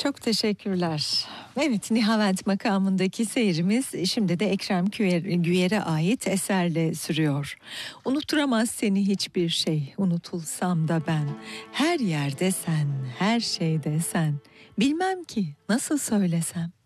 Çok teşekkürler. Evet, Nihavent makamındaki seyrimiz şimdi de Ekrem Güyer'e ait eserle sürüyor. Unutturamaz seni hiçbir şey, unutulsam da ben. Her yerde sen, her şeyde sen. Bilmem ki nasıl söylesem.